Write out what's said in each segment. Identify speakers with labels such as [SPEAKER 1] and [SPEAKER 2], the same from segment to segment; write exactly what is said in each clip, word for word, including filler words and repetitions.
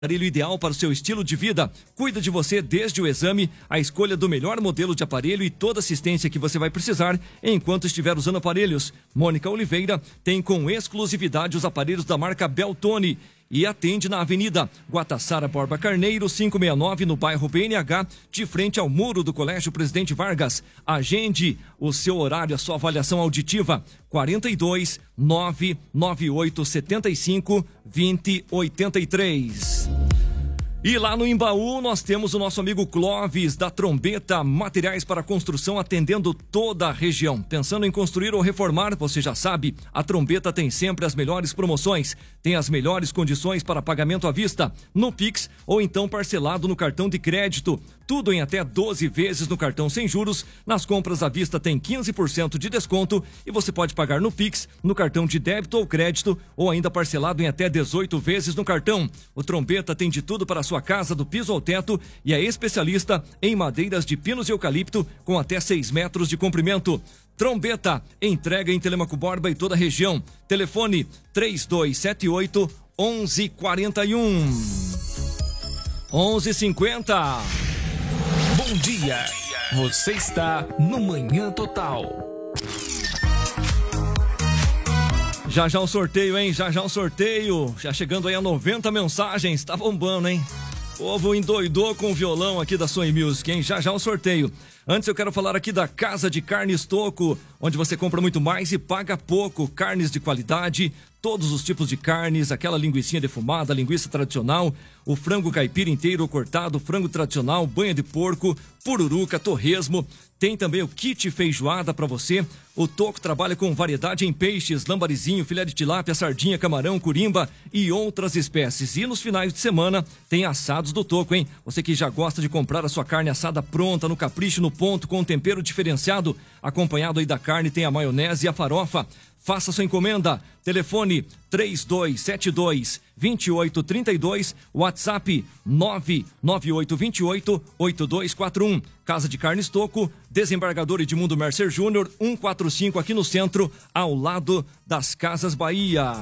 [SPEAKER 1] Aparelho ideal para o seu estilo de vida. Cuida de você desde o exame, a escolha do melhor modelo de aparelho e toda assistência que você vai precisar enquanto estiver usando aparelhos. Mônica Oliveira tem com exclusividade os aparelhos da marca Beltone e atende na Avenida Guatassara Borba Carneiro, quinhentos e sessenta e nove, no bairro B N H, de frente ao muro do Colégio Presidente Vargas. Agende o seu horário, a sua avaliação auditiva, quarenta e dois, nove nove oito sete cinco, dois zero oito três. E lá no Imbaú nós temos o nosso amigo Clóvis da Trombeta, materiais para construção, atendendo toda a região. Pensando em construir ou reformar, você já sabe, a Trombeta tem sempre as melhores promoções, tem as melhores condições para pagamento à vista, no Pix ou então parcelado no cartão de crédito. Tudo em até doze vezes no cartão sem juros. Nas compras à vista tem quinze por cento de desconto e você pode pagar no Pix, no cartão de débito ou crédito ou ainda parcelado em até dezoito vezes no cartão. O Trombeta tem de tudo para a sua casa, do piso ao teto, e é especialista em madeiras de pinos e eucalipto com até seis metros de comprimento. Trombeta, entrega em Telemaco Borba e toda a região. Telefone três dois sete oito, onze quarenta e um. onze e cinquenta.
[SPEAKER 2] Bom dia. Você está no Manhã Total.
[SPEAKER 1] Já já um sorteio, hein? Já já um sorteio. Já chegando aí a noventa mensagens. Tá bombando, hein? O povo endoidou com o violão aqui da Sony Music, hein? Já já um sorteio. Antes eu quero falar aqui da Casa de Carnes Toco, onde você compra muito mais e paga pouco. Carnes de qualidade, todos os tipos de carnes, aquela linguicinha defumada, linguiça tradicional, o frango caipira inteiro ou cortado, frango tradicional, banha de porco, pururuca, torresmo. Tem também o kit feijoada para você. O Toco trabalha com variedade em peixes, lambarizinho, filé de tilápia, sardinha, camarão, curimba e outras espécies. E nos finais de semana tem assados do Toco, hein? Você que já gosta de comprar a sua carne assada pronta, no capricho, no ponto, com tempero diferenciado, acompanhado aí da carne tem a maionese e a farofa. Faça sua encomenda. Telefone três dois sete dois, dois oito três dois, WhatsApp nove nove oito dois oito, oito dois quatro um. Casa de Carnes Toco, Desembargador Edmundo Mercer Júnior, cento e quarenta e cinco, aqui no centro, ao lado das Casas Bahia.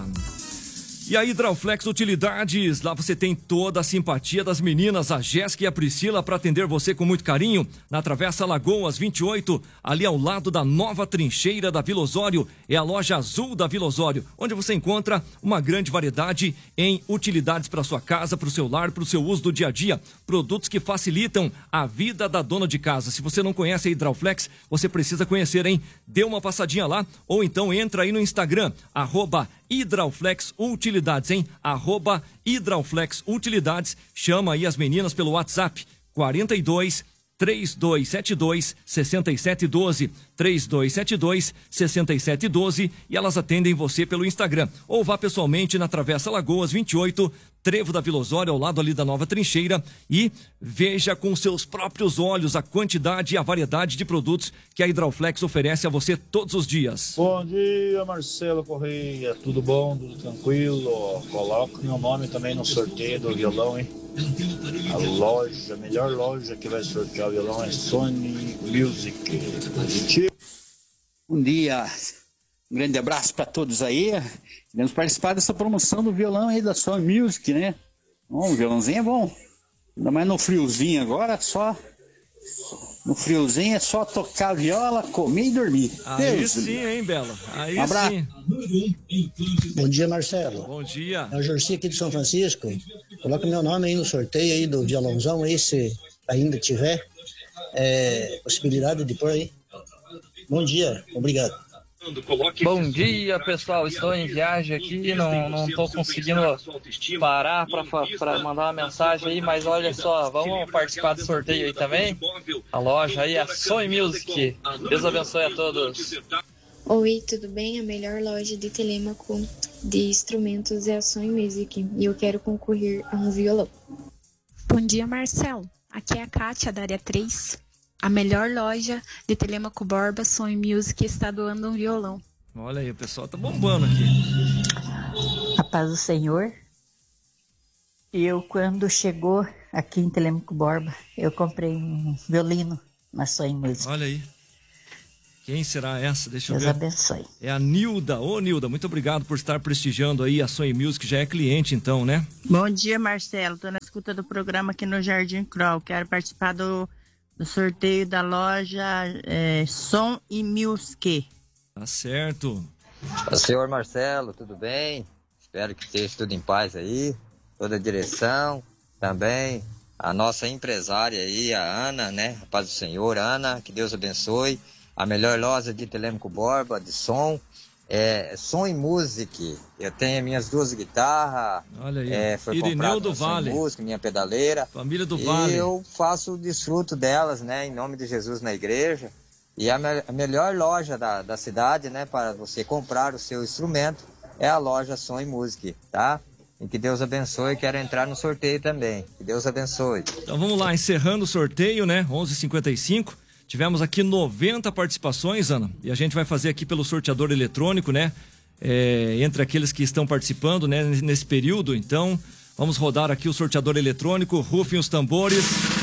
[SPEAKER 1] E a Hidrauflex Utilidades, lá você tem toda a simpatia das meninas, a Jéssica e a Priscila, para atender você com muito carinho, na Travessa Lagoas vinte e oito, ali ao lado da nova trincheira da Vila Osório, é a loja azul da Vila Osório, onde você encontra uma grande variedade em utilidades para sua casa, para o seu lar, para o seu uso do dia a dia, produtos que facilitam a vida da dona de casa. Se você não conhece a Hidrauflex, você precisa conhecer, hein? Dê uma passadinha lá, ou então entra aí no Instagram, arroba Hidrauflex Utilidades, hein? Arroba Hidrauflex Utilidades. Chama aí as meninas pelo WhatsApp quarenta e dois, três dois sete dois, seis sete um dois, três dois sete dois, seis sete um dois, e elas atendem você pelo Instagram. Ou vá pessoalmente na Travessa Lagoas vinte e oito, Trevo da Vila Osório, ao lado ali da nova trincheira, e veja com seus próprios olhos a quantidade e a variedade de produtos que a Hidrauflex oferece a você todos os dias.
[SPEAKER 3] Bom dia, Marcelo Correia, tudo bom, tudo tranquilo? Coloca meu nome também no sorteio do violão, hein? A loja, a melhor loja que vai sortear o violão é Sony Music. Positivo.
[SPEAKER 4] Bom dia, um grande abraço para todos aí. Queremos participar dessa promoção do violão aí da Sony Music, né? Bom, o violãozinho é bom. Ainda mais no friozinho agora, só. No friozinho é só tocar a viola, comer e dormir.
[SPEAKER 1] Aí
[SPEAKER 4] Deus
[SPEAKER 1] sim,
[SPEAKER 4] Deus.
[SPEAKER 1] hein, Bela? Aí
[SPEAKER 4] Um abraço.
[SPEAKER 1] sim.
[SPEAKER 5] Bom dia, Marcelo.
[SPEAKER 1] Bom dia.
[SPEAKER 5] É o Jorci aqui de São Francisco. Coloca meu nome aí no sorteio aí do violãozão aí, se ainda tiver é, possibilidade de pôr aí. Bom dia, obrigado.
[SPEAKER 6] Bom dia, pessoal. Estou em viagem aqui, não não estou conseguindo parar para mandar uma mensagem aí, mas olha só, vamos participar do sorteio aí também. A loja aí, a Sony Music. Deus abençoe a todos.
[SPEAKER 7] Oi, tudo bem? A melhor loja de Telêmaco de instrumentos é a Sony Music e eu quero concorrer a um violão.
[SPEAKER 8] Bom dia, Marcelo. Aqui é a Kátia, da área três. A melhor loja de Telêmaco Borba, Sony Music, está doando um violão.
[SPEAKER 1] Olha aí, o pessoal tá bombando aqui.
[SPEAKER 9] A paz do Senhor. Eu, quando chegou aqui em Telêmaco Borba, eu comprei um violino na Sony Music.
[SPEAKER 1] Olha aí. Quem será essa? Deixa
[SPEAKER 9] Deus
[SPEAKER 1] eu ver.
[SPEAKER 9] abençoe.
[SPEAKER 1] É a Nilda. Ô, Nilda, muito obrigado por estar prestigiando aí a Sony Music. Já é cliente, então, né?
[SPEAKER 10] Bom dia, Marcelo. Tô na escuta do programa aqui no Jardim Kroll. Quero participar do, do sorteio da loja é, Som e Music.
[SPEAKER 1] Tá certo.
[SPEAKER 11] Senhor Marcelo, tudo bem? Espero que esteja tudo em paz aí. Toda a direção. Também a nossa empresária aí, a Ana, né? A paz do Senhor, Ana. Que Deus abençoe. A melhor loja de Telêmaco Borba, de som, é Som e Music. Eu tenho minhas duas guitarras.
[SPEAKER 1] Olha aí.
[SPEAKER 11] É, foi
[SPEAKER 1] Irineu do Vale.
[SPEAKER 11] Música, minha pedaleira.
[SPEAKER 1] Família do
[SPEAKER 11] e
[SPEAKER 1] Vale.
[SPEAKER 11] E eu faço o desfruto delas, né? Em nome de Jesus na igreja. E a, me a melhor loja da, da cidade, né? Para você comprar o seu instrumento é a loja Som e Music, tá? E que Deus abençoe. Quero entrar no sorteio também. Que Deus abençoe.
[SPEAKER 1] Então vamos lá, encerrando o sorteio, né? onze e cinquenta e cinco. Tivemos aqui noventa participações, Ana, e a gente vai fazer aqui pelo sorteador eletrônico, né? É, entre aqueles que estão participando, né? Nesse período, então, vamos rodar aqui o sorteador eletrônico, rufem os tambores.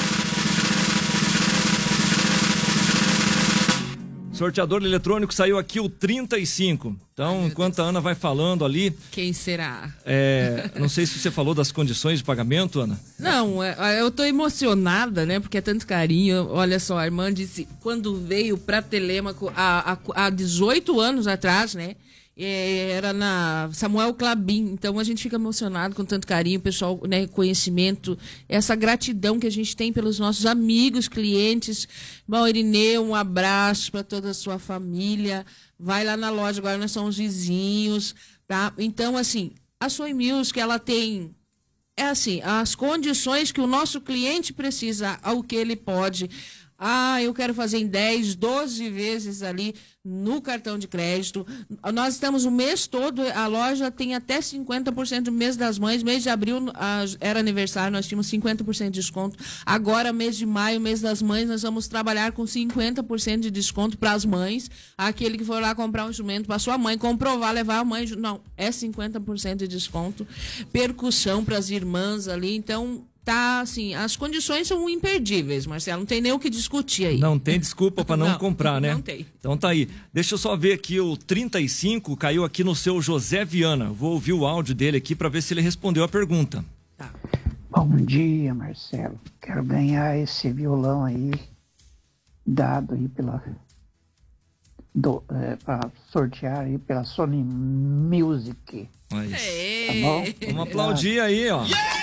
[SPEAKER 1] Sorteador eletrônico saiu aqui o trinta e cinco. Então, Ai, enquanto Deus. a Ana vai falando ali...
[SPEAKER 12] Quem será?
[SPEAKER 1] É, não sei se você falou das condições de pagamento, Ana.
[SPEAKER 12] Não, eu tô emocionada, né? Porque é tanto carinho. Olha só, a irmã disse, quando veio pra Telêmaco há, há dezoito anos atrás, né? Era na Samuel Clabin, então a gente fica emocionado com tanto carinho, pessoal, né, conhecimento, essa gratidão que a gente tem pelos nossos amigos, clientes. Bom, Irineu, um abraço para toda a sua família. Vai lá na loja, agora nós somos vizinhos, tá? Então, assim, a Sony Music, ela tem, é assim, as condições que o nosso cliente precisa, ao que ele pode. Ah, eu quero fazer em dez, doze vezes ali no cartão de crédito. Nós estamos o mês todo, a loja tem até cinquenta por cento do mês das mães. Mês de abril era aniversário, nós tínhamos cinquenta por cento de desconto. Agora, mês de maio, mês das mães, nós vamos trabalhar com cinquenta por cento de desconto para as mães. Aquele que for lá comprar um instrumento para sua mãe, comprovar, levar a mãe. Não, é cinquenta por cento de desconto. Percussão para as irmãs ali, então... Tá, assim, as condições são imperdíveis, Marcelo, não tem nem o que discutir aí.
[SPEAKER 1] Não tem desculpa para não, não comprar, né?
[SPEAKER 12] Não tem.
[SPEAKER 1] Então tá aí. Deixa eu só ver aqui, o trinta e cinco caiu aqui no seu José Viana. Vou ouvir o áudio dele aqui para ver se ele respondeu a pergunta.
[SPEAKER 13] Tá. Bom dia, Marcelo. Quero ganhar esse violão aí, dado aí pela... Do, é, para sortear aí pela Sony Music.
[SPEAKER 1] Mas...
[SPEAKER 12] É.
[SPEAKER 13] Tá bom?
[SPEAKER 1] Vamos aplaudir aí, ó.
[SPEAKER 12] Yeah!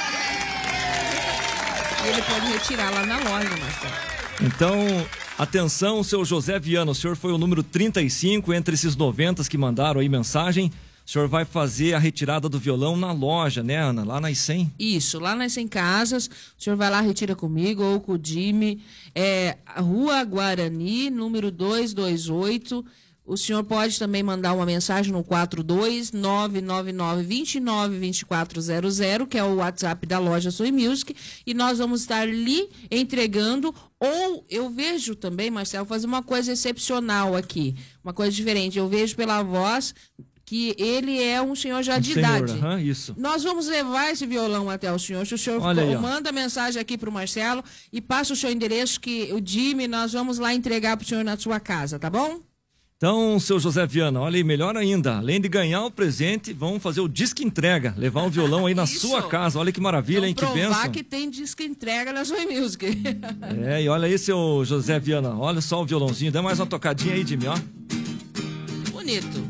[SPEAKER 12] Ele pode retirar lá na loja, Marcelo.
[SPEAKER 1] Então, atenção, seu José Viana, o senhor foi o número trinta e cinco entre esses noventa que mandaram aí mensagem. O senhor vai fazer a retirada do violão na loja, né, Ana? Lá nas cem?
[SPEAKER 12] Isso, lá nas cem casas. O senhor vai lá, retira comigo ou com o Jimmy. É, Rua Guarani, número duzentos e vinte e oito. O senhor pode também mandar uma mensagem no quatro dois nove nove nove, dois nove, dois quatro zero zero, que é o WhatsApp da loja Sony Music, e nós vamos estar lhe entregando. Ou eu vejo também, Marcelo, fazer uma coisa excepcional aqui, uma coisa diferente. Eu vejo pela voz que ele é um senhor já
[SPEAKER 1] um
[SPEAKER 12] de
[SPEAKER 1] senhor,
[SPEAKER 12] idade.
[SPEAKER 1] Uhum, isso.
[SPEAKER 12] Nós vamos levar esse violão até o senhor. Se o senhor
[SPEAKER 1] Olha aí,
[SPEAKER 12] manda mensagem aqui para o Marcelo e passa o seu endereço, que o Jimmy, nós vamos lá entregar para o senhor na sua casa, tá bom?
[SPEAKER 1] Então, seu José Viana, olha aí, melhor ainda, além de ganhar o presente, vamos fazer o disque entrega, levar o violão aí na sua casa, olha que maravilha, então, hein, que bênção.
[SPEAKER 12] Provar que tem disque entrega na Sony Music.
[SPEAKER 1] É, e olha aí, seu José Viana, olha só o violãozinho, dá mais uma tocadinha aí de mim, ó.
[SPEAKER 12] Bonito.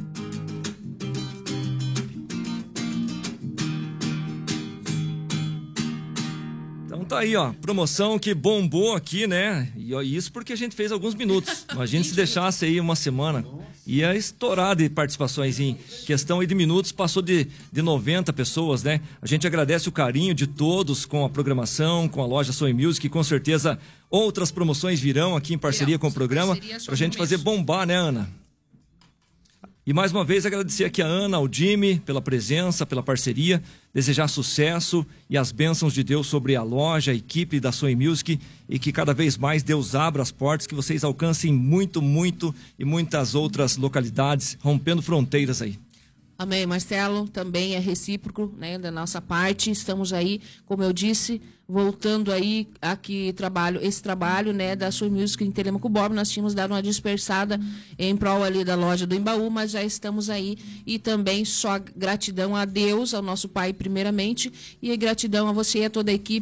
[SPEAKER 1] Então tá aí, ó, promoção que bombou aqui, né? E ó, isso porque a gente fez alguns minutos. Imagina se deixasse aí uma semana. Ia estourar de participações em questão aí de minutos, passou de, de noventa pessoas, né? A gente agradece o carinho de todos com a programação, com a loja Sony Music, e com certeza outras promoções virão aqui em parceria com o programa, pra gente fazer bombar, né, Ana? E mais uma vez agradecer aqui a Ana, ao Jimmy, pela presença, pela parceria, desejar sucesso e as bênçãos de Deus sobre a loja, a equipe da Sony Music, e que cada vez mais Deus abra as portas, que vocês alcancem muito, muito e muitas outras localidades, rompendo fronteiras aí.
[SPEAKER 12] Amém, Marcelo, também é recíproco, né, da nossa parte. Estamos aí, como eu disse, voltando aí aqui trabalho, esse trabalho, né, da Soul Music em Telêmaco Borba. Nós tínhamos dado uma dispersada em prol ali da loja do Embaú, mas já estamos aí. E também só gratidão a Deus, ao nosso Pai primeiramente, e gratidão a você e a toda a equipe